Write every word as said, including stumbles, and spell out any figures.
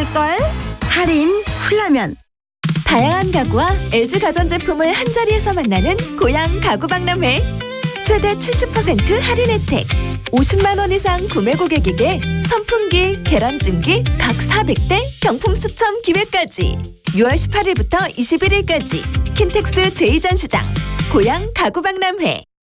있을걸? 할인 훌라면. 다양한 가구와 엘지 가전제품을 한자리에서 만나는 고양 가구박람회. 최대 칠십 퍼센트 할인 혜택. 오십만 원 이상 구매 고객에게 선풍기, 계란찜기 각 사백 대 경품 추첨 기회까지. 유월 십팔일부터 이십일일까지 킨텍스 제이 전시장 고양 가구박람회.